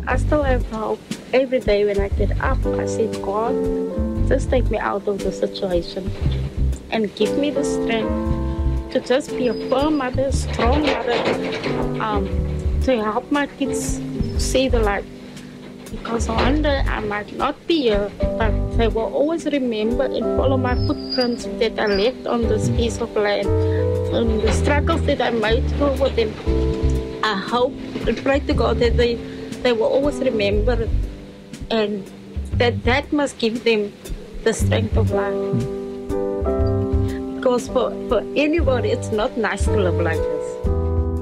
I still have hope. Every day when I get up, I say, God, just take me out of the situation and give me the strength to just be a firm mother, strong mother, to help my kids see the light. Because one day I might not be here, but they will always remember and follow my footprints that I left on this piece of land, and the struggles that I made through with them. I hope and pray to God that they will always remember it, and that must give them the strength of life. Because for anybody, it's not nice to live like that.